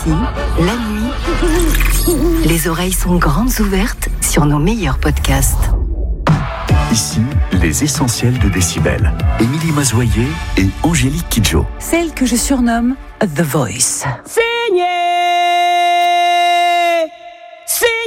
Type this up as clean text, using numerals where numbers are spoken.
Ici, la nuit, les oreilles sont grandes ouvertes sur nos meilleurs podcasts. Ici, les essentiels de Décibel. Émilie Mazoyer et Angélique Kidjo. Celle que je surnomme The Voice. Signé